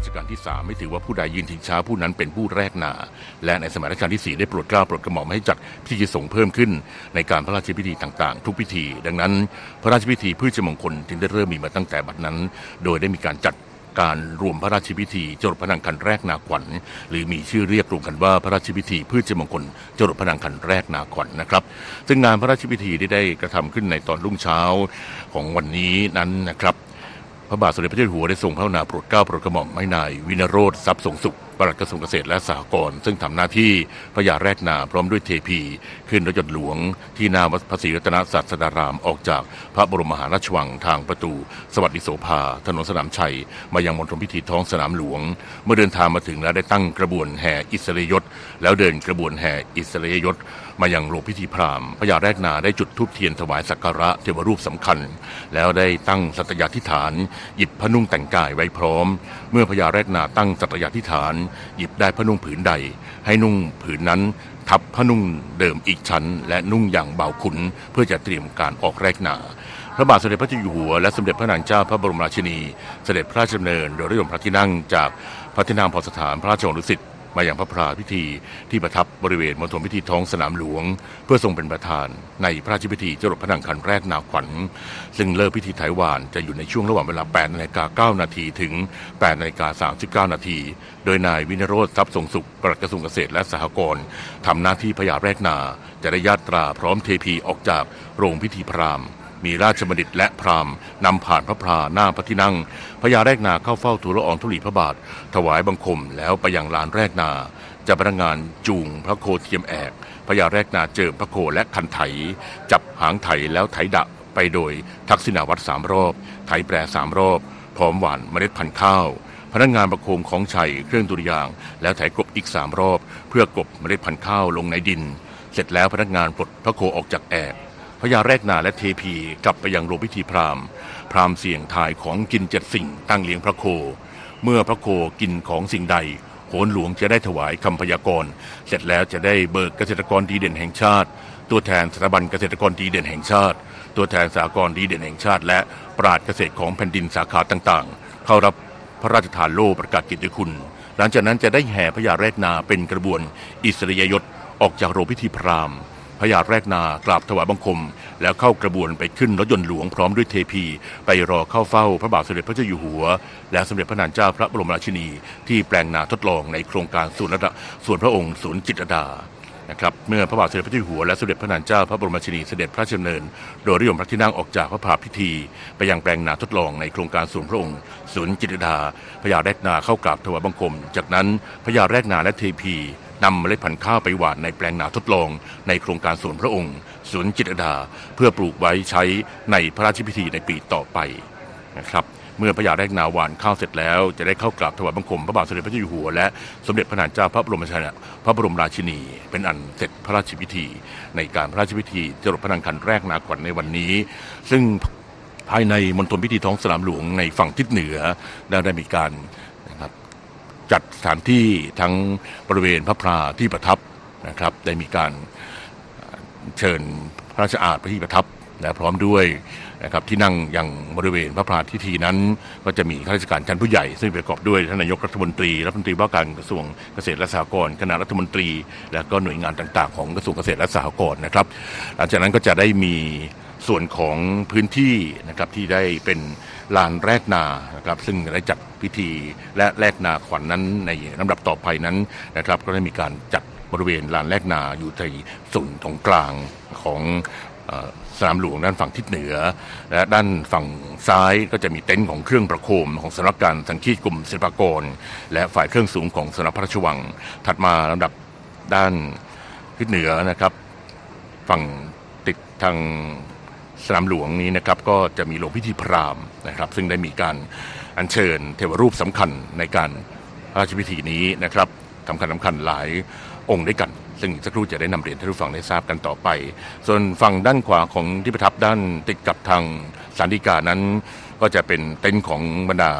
ชกาลที่3ไม่ถือว่าผู้ใดยืนถึงช้าผู้นั้นเป็นผู้แรกนาและในสมัยรัชกาลที่4ได้โปรดเกล้าโปรดกระหม่อมให้จัดพิธีสงฆ์เพิ่มขึ้นในการพระราชพิธีต่างๆทุกพิธีดังนั้นพระราชพิธีพืชมงคลจึงได้เริ่มมีมาตั้งแต่บัดนั้นโดยได้มีการจัดการรวมพระราชพิธีจรดพระนางคันแรกนาขวัญหรือมีชื่อเรียกรวมกันว่าพระราชพิธีพืชมงคลจรดพระนางคันแรกนาขวัญนะครับซึ่งงานพระราชพิธีได้กระทำขึ้นในตอนรุ่งเช้าของวันนี้นั้นนะครับพระบาทสมเด็จพระเจ้าอยู่หัวได้ทรงพระกรุณาโปรดเกล้าโปรดกระหม่อมให้นายวินโรจน์ทรัพย์สงสุขปลัดกระทรวงเกษตรและสหกรณ์ซึ่งทำหน้าที่พญาแรกนาพร้อมด้วยเทพีขึ้นรถยนต์หลวงที่หน้าวัดพระศรีรัตนศาสดารามออกจากพระบรมมหาราชวังทางประตูสวัสดิโสภาถนนสนามชัยมายังมณฑลพิธีท้องสนามหลวงเมื่อเดินทางมาถึงแล้วได้ตั้งกระบวนแห่อิสริยยศแล้วเดินกระบวนแห่อิสริยยศมายังโรงพิธีพราหมณ์พญาแรกนาได้จุดธูปเทียนถวายสักการะเทวรูปสำคัญแล้วได้ตั้งสัตยาธิษฐานหยิบผ้านุ่งแต่งกายไว้พร้อมเมื่อพญาแรกนาตั้งสัตยาธิษฐานหยิบได้ผ้านุ่งผืนใดให้นุ่งผืนนั้นทับผ้านุ่งเดิมอีกชั้นและนุ่งอย่างเบาขุนเพื่อจะเตรียมการออกแรกนาพระบาทสมเด็จพระเจ้าอยู่หัวและสมเด็จพระนางเจ้าพระบรมราชินีเสด็จพระราชดำเนินโดยรถยนต์พระที่นั่งจากพระที่นั่งพรสถานพระราชวังดุสิตมาอย่างพระพราพิธีที่ประทับบริเวณมณฑลพิธีท้องสนามหลวงเพื่อทรงเป็นประธานในพระราชพิธีจรดพระนางคันแรกนาขวัญซึ่งเลิกพิธีไถวานจะอยู่ในช่วงระหว่างเวลา 8:09 น.ถึง 8:39 น.โดยนายวินโรจน์ทรัพย์สงสุขปลัดกระทรวงเกษตรและสหกรณ์ทำหน้าที่พญาแรกนาจะได้ญาตราพร้อมเทพีออกจากโรงพิธีพราหมณ์มีราชบัณฑิตและพราหมณ์นำผ่านพระพราหน้าพระที่นั่งพญาแรกนาเข้าเฝ้าทูลละอองธุลีพระบาทถวายบังคมแล้วไปยังลานแรกนาจะพนักงานจูงพระโคเทียมแอกพญาแรกนาเจิมพระโคและคันไถจับหางไถแล้วไถดะไปโดยทักษิณาวัตร3 รอบไถแปร3 รอบพร้อมหว่านเมล็ดพันธุ์ข้าวพนักงานประโคมของชัยเครื่องดุริยางค์แล้วไถกบอีก3 รอบเพื่อกบเมล็ดพันธุ์ข้าวลงในดินเสร็จแล้วพนักงานปลดพระโคออกจากแอกพญาแรกนาและเทพีกลับไปยังโรงพิธีพราหมณ์เสี่ยงทายของกิน7 สิ่งตั้งเลี้ยงพระโคเมื่อพระโคกินของสิ่งใดโหนหลวงจะได้ถวายคำพยากรณ์เสร็จแล้วจะได้เบิกเกษตรกรดีเด่นแห่งชาติตัวแทนสถาบันเกษตรกรดีเด่นแห่งชาติตัวแทนสหกรณ์ดีเด่นแห่งชาติและปราชญ์เกษตรของแผ่นดินสาขาต่างๆเข้ารับพระราชทานโล่ประกาศเกียรติคุณหลังจากนั้นจะได้แห่พญาแรกนาเป็นกระบวนอิสริยยศออกจากโรงพิธีพราหมณ์พญาแรกนากราบถวายบังคมแล้วเข้ากระบวนไปขึ้นรถยนต์หลวงพร้อมด้วยเทพีไปรอเข้าเฝ้าพระบาทสมเด็จพระเจ้าอยู่หัวและสมเด็จพระนางเจ้าพระบรมราชินีที่แปลงนาทดลองในโครงการส่วนพระองค์ศูนย์จิตรลดานะครับเมื่อพระบาทสมเด็จพระเจ้าอยู่หัวและสมเด็จพระนางเจ้าพระบรมราชินีเสด็จพระราชดำเนินโดยรถยนต์พระที่นั่งออกจากพระพาพิธีไปยังแปลงนาทดลองในโครงการส่วนพระองค์ศูนย์จิตรลดาพญาแรกนาเข้ากราบถวายบังคมจากนั้นพญาแรกนาและเทพีนำเมล็ดพันธุ์ข้าวไปหว่านในแปลงนาทดลองในโครงการส่วนพระองค์ศูนย์จิตรลดาเพื่อปลูกไว้ใช้ในพระราชพิธีในปีต่อไปนะครับเมื่อพญาแรกนาหว่านข้าวเสร็จแล้วจะได้เข้ากราบถวายบังคมพระบาทสมเด็จพระเจ้าอยู่หัวและสมเด็จพระนางเจ้าพระบรมราชินีเป็นอันเสร็จพระราชพิธีในการพระราชพิธีจรดพระนางคันแรกนาขวัญในวันนี้ซึ่งภายในมณฑลพิธีท้องสนามหลวงในฝั่งทิศเหนือได้มีการจัดสถานที่ทั้งบริเวณพระพราที่ประทับนะครับได้มีการเชิญพระราชอาณาที่ประทับและพร้อมด้วยนะครับที่นั่งยังบริเวณพระพราพิธีนั้นก็จะมีข้าราชการชั้นผู้ใหญ่ซึ่งประกอบด้วยท่านนายกรัฐมนตรีว่าการกระทรวงเกษตรและสหกรณ์คณะรัฐมนตรีและก็หน่วยงานต่างๆของกระทรวงเกษตรและสหกรณ์นะครับหลังจากนั้นก็จะได้มีส่วนของพื้นที่นะครับที่ได้เป็นลานแรกนานะครับซึ่งได้จัดพิธีและแรกนาขวัญนั้นในลำดับต่อไปนั้นนะครับก็ได้มีการจัดบริเวณลานแรกนาอยู่ในส่วนตรงกลางของสนามหลวงด้านฝั่งทิศเหนือและด้านฝั่งซ้ายก็จะมีเต็นท์ของเครื่องประโคมของสำนักการสังคีตกรมศิลปากรและฝ่ายเครื่องสูงของสำนักพระราชวังถัดมาลำดับด้านทิศเหนือนะครับฝั่งติดทางสนามหลวงนี้นะครับก็จะมีโรงพิธีพราหมณ์นะครับซึ่งได้มีการอัญเชิญเทวรูปสำคัญในการพระราชพิธีนี้นะครับสำคัญหลายองค์ด้วยกันซึ่งสักครู่จะได้นำเรียนให้ทุกฝั่งได้ทราบกันต่อไปส่วนฝั่งด้านขวาของที่ประทับด้านติดกับทางศาลฎีกานั้นก็จะเป็นเต็นท์ของบรรดา